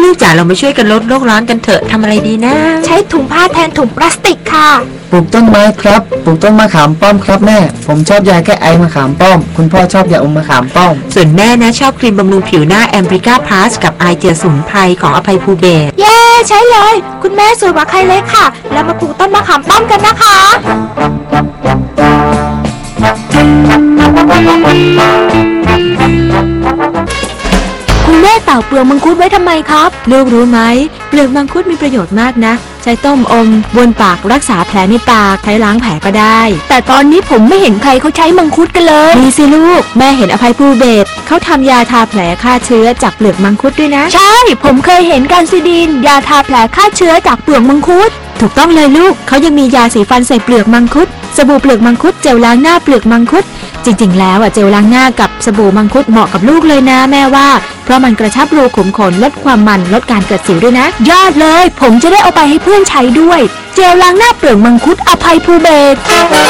ลูกจ๋าเรามาช่วยกันลดโลกร้อนกันเถอะทำอะไรดีนะใช้ถุงผ้าแทนถุงพลาสติกค่ะปลูกต้นไม้ครับปลูกต้นมะขามป้อมครับแม่ผมชอบยาแก้ไอมะขามป้อมคุณพ่อชอบยาอมมะขามป้อมส่วนแม่นะชอบครีมบำรุงผิวหน้าแอมบริก้าพลัสกับไอเจียสมุนไพรของอภัยภูเบศรเย้ใช้เลยคุณแม่สวยกว่าใครเลยค่ะแล้วมาปลูกต้นมะขามป้อมกันนะคะคุณแม่เต่าเปลือกมังคุดไว้ทำไมครับลูกรู้ไหมเปลือกมังคุดมีประโยชน์มากนะใช้ต้มอมบนปากรักษาแผลในปากใช้ล้างแผลก็ได้แต่ตอนนี้ผมไม่เห็นใครเขาใช้มังคุดกันเลยมีสิลูกแม่เห็นอภัยภูเบศรเขาทำยาทาแผลฆ่าเชื้อจากเปลือกมังคุดด้วยนะใช่ผมเคยเห็นการซิดีนยาทาแผลฆ่าเชื้อจากเปลือกมังคุดถูกต้องเลยลูกเขายังมียาสีฟันใส่เปลือกมังคุดสบู่เปลือกมังคุดเจลล้างหน้าเปลือกมังคุดจริงๆแล้วเจลล้างหน้ากับสบู่มังคุดเหมาะกับลูกเลยนะแม่ว่าเพราะมันกระชับรูขุมขนลดความมันลดการเกิดสิวด้วยนะยอดเลยผมจะได้เอาไปให้เพื่อนใช้ด้วยเจลล้างหน้าเปลือกมังคุดอภัยภูเบศร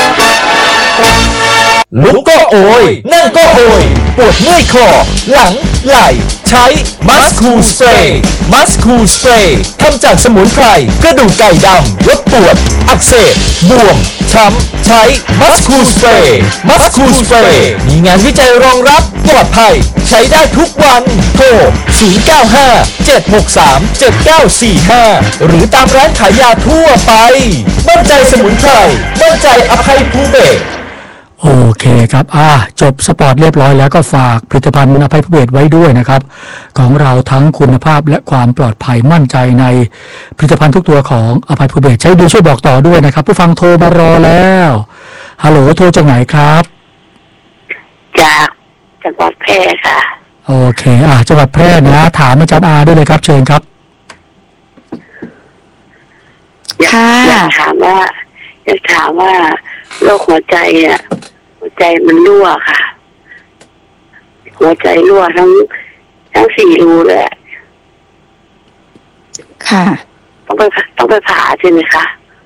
ลุกก็โอยนั่งก็โอยปวดเมื่อยคอหลังไหล่ใช้มัสคูลสเปรย์มัสคูลสเปรย์ทำจากสมุนไพรกระดูกไก่ดำลดปวดอักเสบบวมช้ำใช้มัสคูลสเปรย์มัสคูลสเปรย์มีงานวิจัยรองรับปลอดภัยใช้ได้ทุกวันโทร095-763-7945หรือตามร้านขายยาทั่วไปมั่นใจสมุนไพรมั่นใจอภัยภูเบศรโอเคครับจบสปอร์ตเรียบร้อยแล้วก็ฝากผลิตภัณฑ์อภัยภูเบศรไว้ด้วยนะครับของเราทั้งคุณภาพและความปลอดภัยมั่นใจในผลิตภัณฑ์ทุกตัวของอภัยภูเบศรใช้ดีช่วยบอกต่อด้วยนะครับผู้ฟังโทรมารอแล้วฮัลโหลโทรจากไหนครับจากจังหวัดแพร่ค่ะโอเคจังหวัดแพร่นะถามอาจารย์อาด้วยเลยครับเชิญครับอยากถามว่าโรคหัวใจหัวใจมันรั่วค่ะหัวใจรั่วทั้ง4 รูเลยค่ะต้องไปผ่าใช่ไหมคะ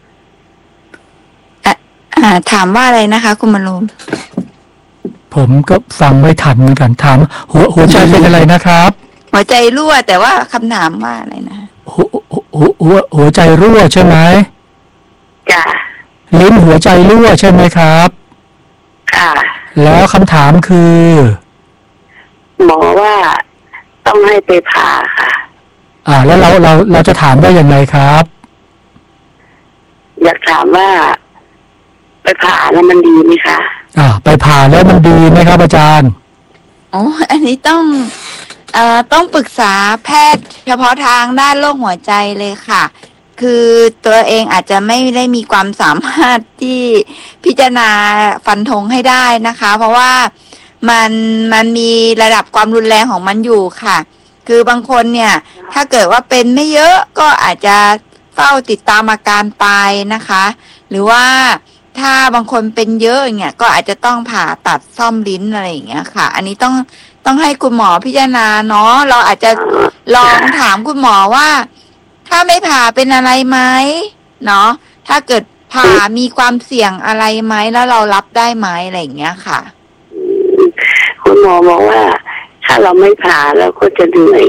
ถามว่าอะไรนะคะคุณมนูผมก็ฟังไม่ทันเหมือนกันถามหัวใจเป็นอะไรนะครับหัวใจรั่วแต่ว่าคำถามว่าอะไรนะหัวใจรั่วใช่ไหมจ้ะลิ้นหัวใจรั่วใช่ไหมครับค่ะแล้วคำถามคือหมอว่าต้องให้ไปผ่าค่ะแล้วเราจะถามได้อย่างไรครับอยากถามว่าไปผ่าแล้วมันดีไหมคะไปผ่าแล้วมันดีไหมครับอาจารย์อันนี้ต้องปรึกษาแพทย์เฉพาะทางด้านโรคหัวใจเลยค่ะคือตัวเองอาจจะไม่ได้มีความสามารถที่พิจารณาฟันธงให้ได้นะคะเพราะว่ามันมีระดับความรุนแรงของมันอยู่ค่ะคือบางคนเนี่ยถ้าเกิดว่าเป็นไม่เยอะก็อาจจะเฝ้าติดตามอาการไปนะคะหรือว่าถ้าบางคนเป็นเยอะอย่างเงี้ยก็อาจจะต้องผ่าตัดซ่อมลิ้นอะไรอย่างเงี้ยค่ะอันนี้ต้องให้คุณหมอพิจารณาเนาะเราอาจจะลองถามคุณหมอว่าถ้าไม่ผ่าเป็นอะไรไหมเนาะถ้าเกิดผ่ามีความเสี่ยงอะไรไหมแล้วเรารับได้ไหมอะไรอย่างเงี้ยค่ะคุณหมอบอกว่าถ้าเราไม่ผ่าเราก็จะเหนื่อย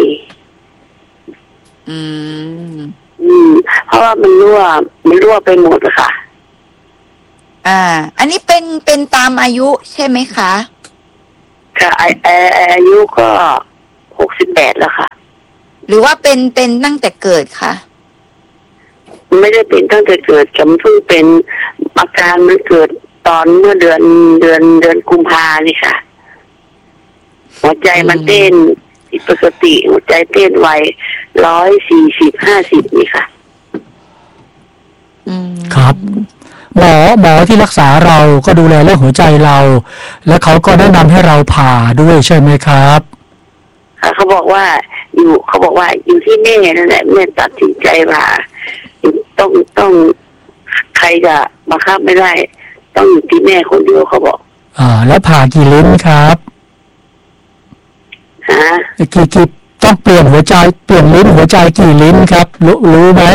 เพราะว่ามันรั่วไปหมดอะค่ะอันนี้เป็นตามอายุใช่ไหมคะค่ะอายุก็68แล้วค่ะหรือว่าเป็นตั้งแต่เกิดค่ะไม่ได้เป็นตั้งแต่เกิดฉันเพิ่งเป็นอาการมันเกิดตอนเมื่อเดือนกุมภานี่ค่ะหัวใจมันเต้นผิดปกติหัวใจเต้นไว140-50นี่ค่ะครับหมอที่รักษาเราก็ดูแลเรื่องหัวใจเราและเขาก็แนะนำให้เราผ่าด้วยใช่ไหมครับเขาบอกว่าอยู่ที่แม่นั่นแหละแม่ตัดสินใจว่าต้องใครจะบังคับไม่ได้ต้องอยู่ที่แม่คนเดียวเขาบอกแล้วผ่ากี่ลิ้นครับกี่ต้องเปลี่ยนหัวใจเปลี่ยนลิ้นหัวใจกี่ลิ้นครับรู้ไหม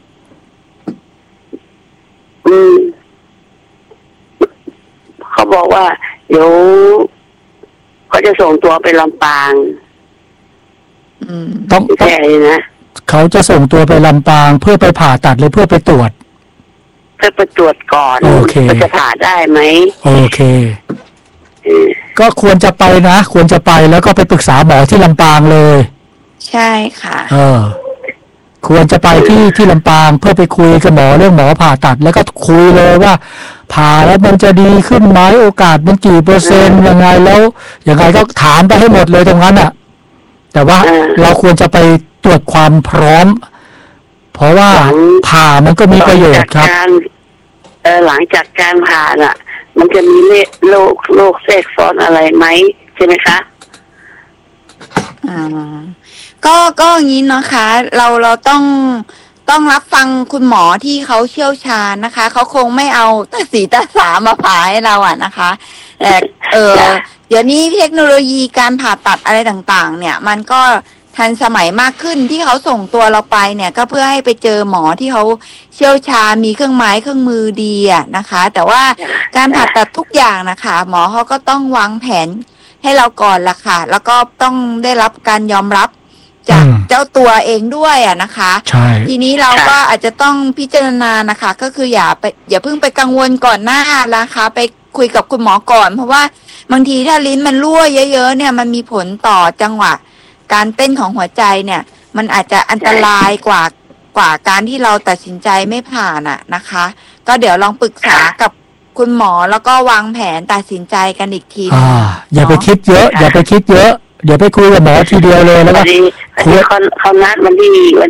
เขาบอกว่าเดี๋ยวเขาจะส่งตัวไปลำปางต้องแค่นี้นะเขาจะส่งตัวไปลำปางเพื่อไปผ่าตัดหรือเพื่อไปตรวจเพื่อไปตรวจก่อนโอเคจะผ่าได้ไหมโอเคก็ควรจะไปนะควรจะไปแล้วก็ไปปรึกษาหมอที่ลำปางเลยใช่ค่ะควรจะไปที่ลำปางเพื่อไปคุยกับหมอเรื่องหมอผ่าตัดแล้วก็คุยเลยว่าผ่าแล้วมันจะดีขึ้นไหมโอกาสมันกี่เปอร์เซ็นต์ยังไงแล้วยังไงก็ถามไปให้หมดเลยตรงนั้นอ่ะแต่ว่าเราควรจะไปตรวจความพร้อมเพราะว่าผ่ามันก็มีประโยชน์ครับหลังจากการผ่าน่ะมันจะมีโรคแทรกซ้อนอะไรไหมใช่ไหมคะก็อย่างนี้นะคะเราต้องรับฟังคุณหมอที่เขาเชี่ยวชาญนะคะเขาคงไม่เอาตาสีตาสามาผ่าให้เราอ่ะนะคะแต่เดี๋ยวนี้เทคโนโลยีการผ่าตัดอะไรต่างๆเนี่ยมันก็ทันสมัยมากขึ้นที่เขาส่งตัวเราไปเนี่ยก็เพื่อให้ไปเจอหมอที่เขาเชี่ยวชาญมีเครื่องไม้เครื่องมือดีอ่ะนะคะแต่ว่าการผ่าตัดทุกอย่างนะคะหมอเขาก็ต้องวางแผนให้เราก่อนละค่ะแล้วก็ต้องได้รับการยอมรับจากเจ้าตัวเองด้วยอ่ะนะคะทีนี้เราก็อาจจะต้องพิจารณานะคะก็คืออย่าเพิ่งไปกังวลก่อนหน้านะคะไปคุยกับคุณหมอก่อนเพราะว่าบางทีถ้าลิ้นมันรั่วเยอะๆเนี่ยมันมีผลต่อจังหวะการเต้นของหัวใจเนี่ยมันอาจจะอันตรายกว่าการที่เราตัดสินใจไม่ผ่านอ่ะนะคะก็เดี๋ยวลองปรึกษากับคุณหมอแล้วก็วางแผนตัดสินใจกันอีกทีอย่าไปคิดเยอะอย่าไปคิดเยอะเดี๋ยวไปคุยกับหมอทีเดียวเลยแล้วก็เขานัดวันที่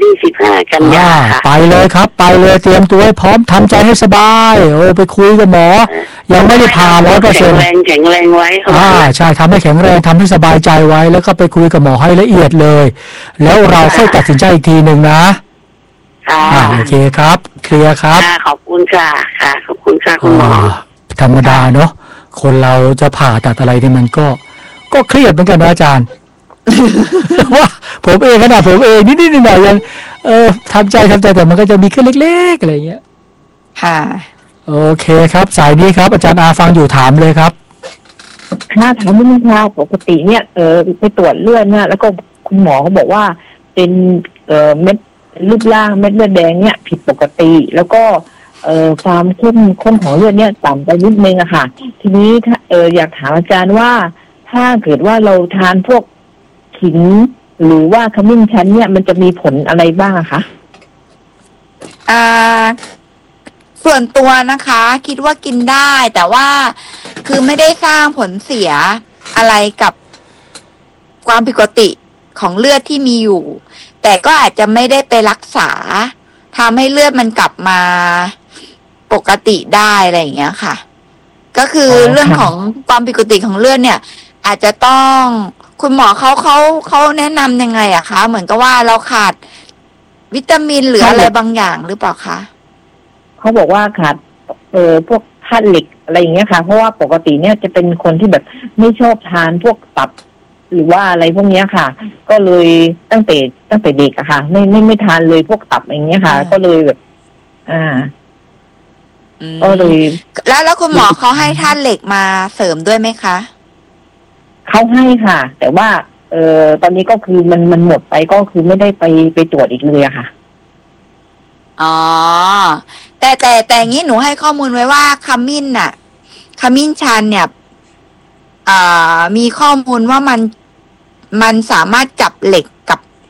15 กันยายนไปเลยครับไปเลยเตรียมตัวให้พร้อมทำใจให้สบายไปคุยกับหมอยังไม่ได้ผ่า100% แข็งแรงไว้ใช่ทำให้แข็งแรงทำให้สบายใจไว้แล้วก็ไปคุยกับหมอให้ละเอียดเลยแล้วเราค่อยตัดสินใจอีกทีหนึ่งนะโอเคครับเคลียร์ครับขอบคุณค่ะขอบคุณค่ะคุณหมอธรรมดาเนาะคนเราจะผ่าตัดอะไรที่มันก็เครียดเหมือนกันนะอาจารย์ว่าผมเองขนาดผมเองนิดๆหน่อยๆยังทำใจแต่มันก็จะมีแค่เล็กๆอะไรเงี้ยค่ะโอเคครับสายนี้ครับอาจารย์อาฟังอยู่ถามเลยครับถามว่าเช้าปกติเนี่ยไปตรวจเลือดนะแล้วก็คุณหมอเขาบอกว่าเป็นเม็ดรูปร่างเม็ดเลือดแดงเนี่ยผิดปกติแล้วก็ความเข้มข้นของเลือดเนี่ยต่ำไปนิดนึงอะค่ะทีนี้อยากถามอาจารย์ว่าถ้าเกิดว่าเราทานพวกขิงหรือว่าขมิ้นชันเนี่ยมันจะมีผลอะไรบ้างอะคะส่วนตัวนะคะคิดว่ากินได้แต่ว่าคือไม่ได้สร้างผลเสียอะไรกับความผิดปกติของเลือดที่มีอยู่แต่ก็อาจจะไม่ได้ไปรักษาทำให้เลือดมันกลับมาปกติได้อะไรอย่างเงี้ยค่ะก็คือเรื่องของความผิดปกติของเลือดเนี่ยอาจจะต้องคุณหมอเขาแนะนำยังไงอะคะเหมือนกับว่าเราขาดวิตามินหรืออะไรบางอย่างหรือเปล่าคะเขาบอกว่าขาดพวกธาตุเหล็กอะไรอย่างเงี้ยค่ะเพราะว่าปกติเนี่ยจะเป็นคนที่แบบไม่ชอบทานพวกตับหรือว่าอะไรพวกเนี้ยค่ะก็เลยตั้งแต่เด็กอะค่ะไม่ทานเลยพวกตับอย่างเงี้ยค่ะก็เลยแบบก็เลยแล้วคุณหมอเขาให้ธาตุเหล็กมาเสริมด้วยไหมคะเขาให้ค่ะแต่ว่าตอนนี้ก็คือมันหมดไปก็คือไม่ได้ไปตรวจอีกเลยอะค่ะอ๋อแต่งี้หนูให้ข้อมูลไว้ว่าขมิ้นชันเนี่ยมีข้อมูลว่ามันสามารถจับเหล็กกับ